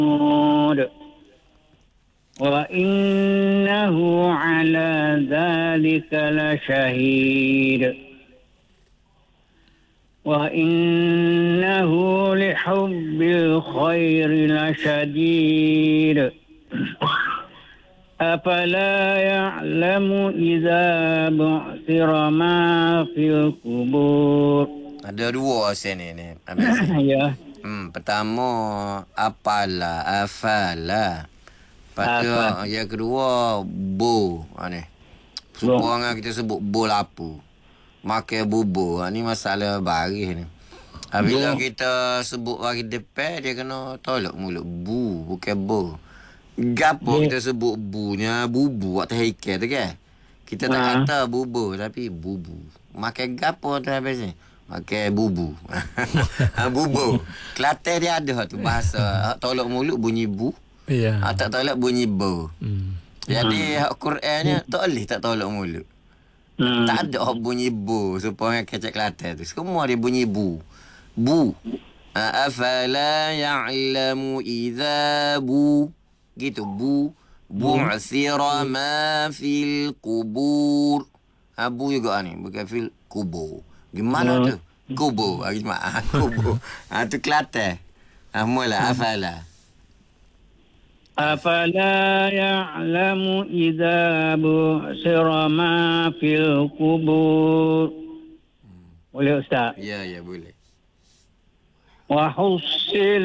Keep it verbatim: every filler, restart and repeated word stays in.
وإنه على ذلك لشهيد وإنه لحب الخير لشديد أفلا يعلم إذا بعثر ما في القبور. Ada dua sini ni. Abang Zain. Ya. Hmm, pertama apalah, afalah. Lepas tu Apa? yang kedua bo. Ha ni. Supaya kita sebut bo lapu. Makan bubur. Ha, ni masalah baris ni. Ha, bila kita sebut bagi depan dia kena tolak mulut bu bukan bo. Gapo Dia- kita sebut bunya bubu atau ikan tu kan. Kita tak Ha. kata bubur tapi bubu. Makan gapo tu habis ni? Makan bubu. Ha, bubu. Kelantan dia ada tu bahasa tolak mulut bunyi bu. Ya. Ha, tak tolak bunyi bo. Hmm. Jadi hak Quran ni tak boleh tak tolak mulut. Hmm. Tak ada hak bunyi bu supaya kecek Kelantan tu. Semua dia bunyi bu. Bu. Ha, afala ya'lamu idza bu. Gitu bu. Bu'thira ma fil kubur. Ha, bu juga ni. Bukan fil kubur. Gimana tu? Kubur. Ha, gimana? Ha, kubur. Ha, tu Kelantan. Ha, mula afala. أفلا يعلم إذا بعثر ما في القبور. Boleh Ustaz? Ya, ya boleh. وحصل